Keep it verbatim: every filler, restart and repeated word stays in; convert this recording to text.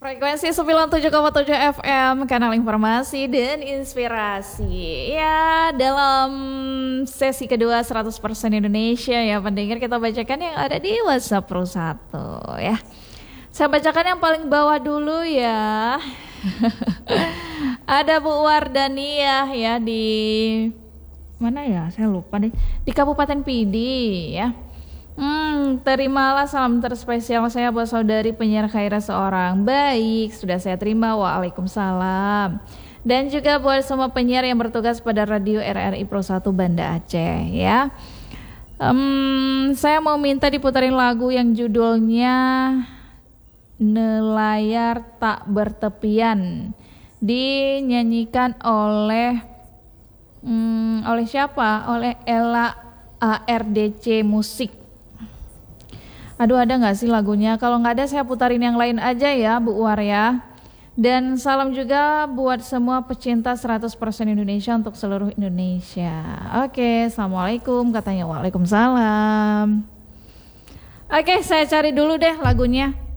Frekuensi sembilan puluh tujuh koma tujuh F M, kanal informasi dan inspirasi. Ya, dalam sesi kedua seratus persen Indonesia ya pendengar, kita bacakan yang ada di WhatsApp Pro satu ya. Saya bacakan yang paling bawah dulu ya. Ada Bu Wardaniah ya di mana ya? Saya lupa deh. Di Kabupaten Pidi ya. Hmm, terimalah salam terspesial saya buat saudari penyiar Khaira seorang. Baik, sudah saya terima. Waalaikumsalam. Dan juga buat semua penyiar yang bertugas pada radio R R I Pro satu Banda Aceh ya. Um, saya mau minta diputarin lagu yang judulnya Nelayar Tak Bertepian, dinyanyikan oleh um, oleh siapa? Oleh Ella A R D C Musik. Aduh, ada gak sih lagunya? Kalau gak ada saya putarin yang lain aja ya Bu War ya. Dan salam juga buat semua pecinta seratus persen Indonesia untuk seluruh Indonesia. Oke, assalamualaikum katanya. Waalaikumsalam. Oke, saya cari dulu deh lagunya.